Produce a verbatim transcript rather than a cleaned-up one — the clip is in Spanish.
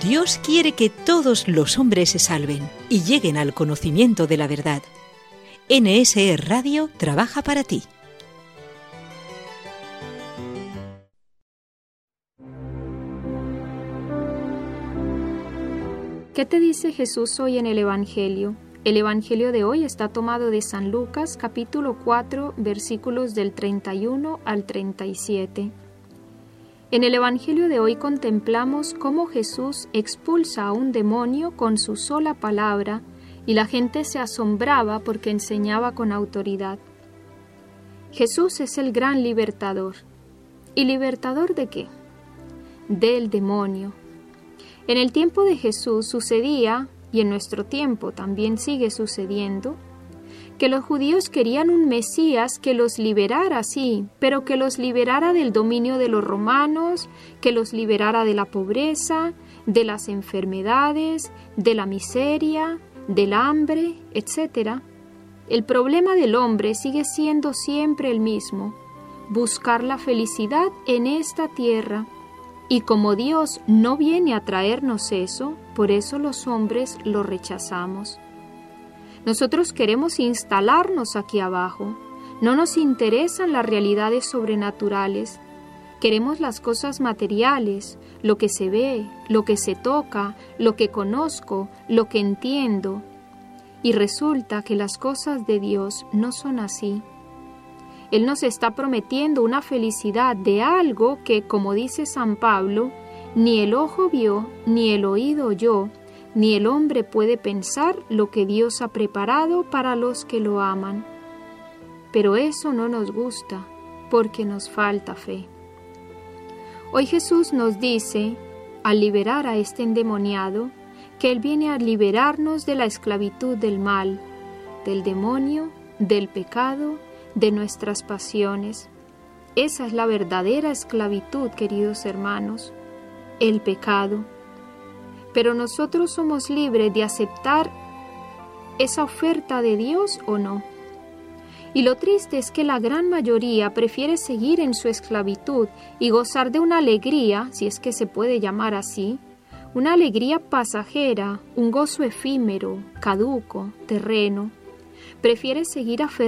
Dios quiere que todos los hombres se salven y lleguen al conocimiento de la verdad. N S E Radio trabaja para ti. ¿Qué te dice Jesús hoy en el Evangelio? El Evangelio de hoy está tomado de San Lucas, capítulo cuatro, versículos del treinta y uno al treinta y siete. En el Evangelio de hoy contemplamos cómo Jesús expulsa a un demonio con su sola palabra y la gente se asombraba porque enseñaba con autoridad. Jesús es el gran libertador. ¿Y libertador de qué? Del demonio. En el tiempo de Jesús sucedía, y en nuestro tiempo también sigue sucediendo, que los judíos querían un Mesías que los liberara, sí, pero que los liberara del dominio de los romanos, que los liberara de la pobreza, de las enfermedades, de la miseria, del hambre, etcétera. El problema del hombre sigue siendo siempre el mismo: buscar la felicidad en esta tierra. Y como Dios no viene a traernos eso, por eso los hombres lo rechazamos. Nosotros queremos instalarnos aquí abajo. No nos interesan las realidades sobrenaturales. Queremos las cosas materiales, lo que se ve, lo que se toca, lo que conozco, lo que entiendo. Y resulta que las cosas de Dios no son así. Él nos está prometiendo una felicidad de algo que, como dice San Pablo, ni el ojo vio, ni el oído oyó, ni el hombre puede pensar lo que Dios ha preparado para los que lo aman. Pero eso no nos gusta, porque nos falta fe. Hoy Jesús nos dice, al liberar a este endemoniado, que Él viene a liberarnos de la esclavitud del mal, del demonio, del pecado, de nuestras pasiones. Esa es la verdadera esclavitud, queridos hermanos, el pecado. Pero nosotros somos libres de aceptar esa oferta de Dios o no. Y lo triste es que la gran mayoría prefiere seguir en su esclavitud y gozar de una alegría, si es que se puede llamar así, una alegría pasajera, un gozo efímero, caduco, terreno. Prefiere seguir aferrado